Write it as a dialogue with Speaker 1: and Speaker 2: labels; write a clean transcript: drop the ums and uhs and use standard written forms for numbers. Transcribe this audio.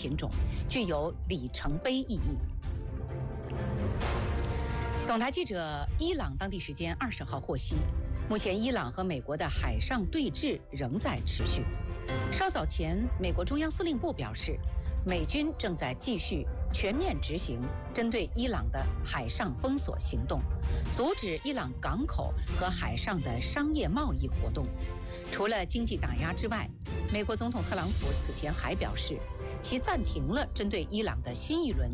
Speaker 1: 品种，具有里程碑意义。总台记者伊朗当地时间20号获悉，目前伊朗和美国的海上对峙仍在持续。稍早前，美国中央司令部表示，美军正在继续全面执行针对伊朗的海上封锁行动，阻止伊朗港口和海上的商业贸易活动。除了经济打压之外，美国总统特朗普此前还表示，其暂停了针对伊朗的新一轮